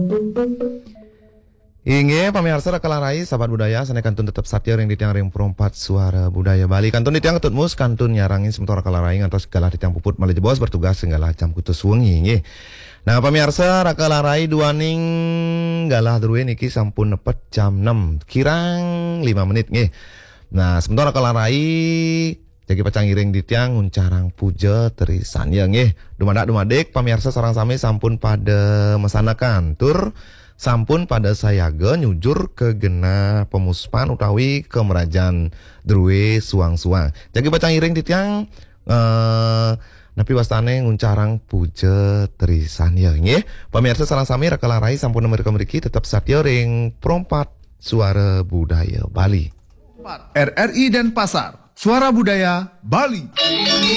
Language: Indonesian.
Inge pamirsa kalarai sahabat budaya sana kantun tetap satya ring ditiang ring perompat suara budaya Bali kantun ditiang ketut mus kantun nyarangin sementara kalarai ngantos segala ditiang puput malah jebos bertugas segala jam kutus wengi nge. Nah pamirsa rakalarai duaning galah druwe niki sampun nepet jam 6 kirang 5 menit nge. Nah sementara kalarai jadi pacang iring ditiang uncarang puja terisan ya nge. Dumadak pamirsa sarang sami sampun pada mesanakan tur sampun pada sayaga nyujur ke gena pemuspan utawi kemerajan druwe suang-suang. Jadi bacang iring titiang napi wastane nguncarang puja terisan ya nggih. Pamirsa sareng sami rakalarai sampun nomor mriki tetap satya ring perompat suara budaya Bali. RRI Denpasar, Suara Budaya Bali.